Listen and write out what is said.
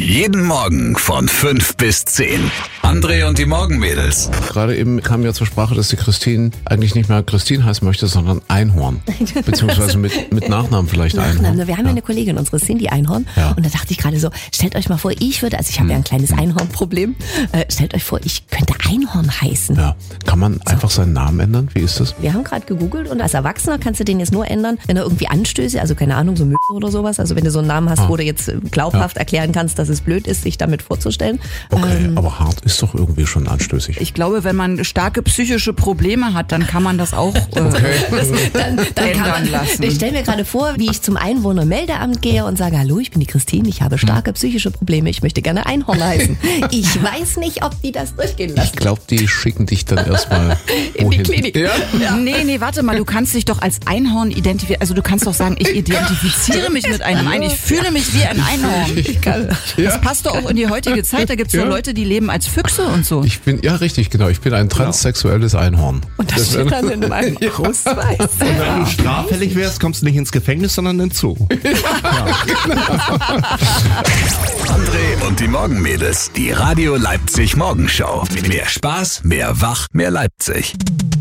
Jeden Morgen von 5 bis 10. André und die Morgenmädels. Gerade eben kam ja zur Sprache, dass die Christine eigentlich nicht mehr Christine heißen möchte, sondern Einhorn. Beziehungsweise mit Nachnamen vielleicht Einhorn. Wir haben ja eine Kollegin, unsere Cindy Einhorn. Ja. Und da dachte ich gerade so, stellt euch mal vor, ich habe ja ein kleines Einhornproblem. Stellt euch vor, ich könnte Einhorn heißen. Ja. Kann man einfach seinen Namen ändern? Wie ist das? Wir haben gerade gegoogelt und als Erwachsener kannst du den jetzt nur ändern, wenn er irgendwie Anstöße, also keine Ahnung, so Müll oder sowas. Also wenn du so einen Namen hast, wo du jetzt glaubhaft erklären kannst, dass es blöd ist, sich damit vorzustellen. Okay, aber hart ist doch irgendwie schon anstößig. Ich glaube, wenn man starke psychische Probleme hat, dann kann man das auch dann kann man lassen. Ich stelle mir gerade vor, wie ich zum Einwohnermeldeamt gehe und sage, hallo, ich bin die Christine, ich habe starke psychische Probleme, ich möchte gerne Einhorn heißen. Ich weiß nicht, ob die das durchgehen lassen. Ich glaube, die schicken dich dann erstmal in die Klinik. Ja? Ja. Nee, warte mal, du kannst dich doch als Einhorn identifizieren. Also du kannst doch sagen, ich identifiziere mich mit einem Einhorn. Ich fühle mich wie ein Einhorn. Das passt doch auch in die heutige Zeit. Da gibt es so Leute, die leben als Füchse und so. Ich bin ein transsexuelles Einhorn. Und das steht dann in meinem Ausweis. Und wenn du straffällig wärst, kommst du nicht ins Gefängnis, sondern in den Zoo. André und die Morgenmädels. Die Radio Leipzig Morgenshow. Mehr Spaß, mehr Wach, mehr Leipzig.